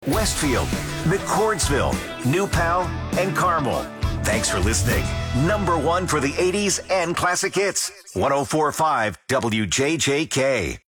Westfield, McCordsville, New Pal, and Carmel. Thanks for listening. Number one for the 80s and classic hits. 104.5 WJJK.